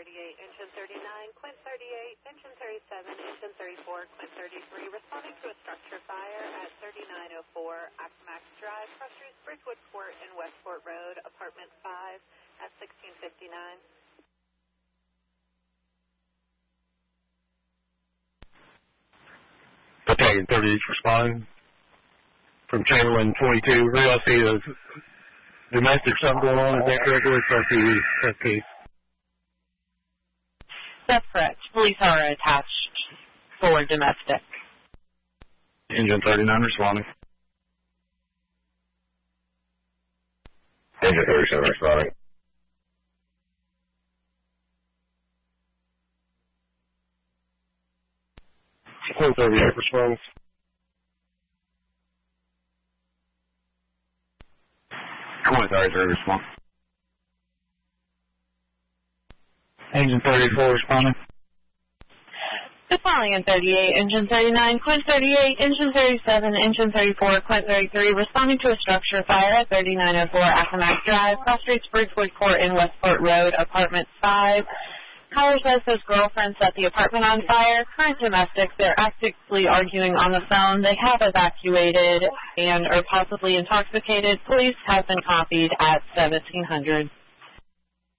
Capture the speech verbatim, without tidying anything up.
thirty-eight, engine thirty-nine, Quint thirty-eight, engine thirty-seven, engine thirty-four, Quint thirty-three, responding to a structure fire at thirty-nine oh four Accomack Drive, Cross Streets, Bridgewood Court, and Westport Road, apartment five at sixteen fifty-nine. Battalion thirty-eight responding from Chamberlain twenty-two. Really, I see a domestic something going on. Is that correct? What's that, that case? That's correct. Police are attached for domestic. Engine thirty-nine responding. Engine thirty-seven responding. Quint thirty-eight responds. Quint thirty-three response. Engine thirty-four responding. Battalion thirty-eight, engine thirty-nine, Quint thirty-eight, engine thirty-seven, engine thirty-four, Quint thirty-three, responding to a structure fire at thirty-nine oh four Accomack Drive, Cross Streets, Bridgewood Court, and Westport Road, apartment five. Caller says his girlfriend set the apartment on fire. Current domestics, they're actively arguing on the phone. They have evacuated and are possibly intoxicated. Police have been copied at seventeen hundred.